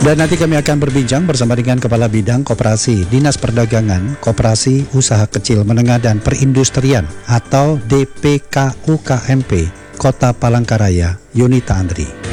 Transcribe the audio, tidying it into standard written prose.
Dan nanti kami akan berbincang bersama dengan Kepala Bidang Koperasi Dinas Perdagangan, Koperasi Usaha Kecil Menengah dan Perindustrian atau DPKUKMP Kota Palangkaraya, Yunita Andri.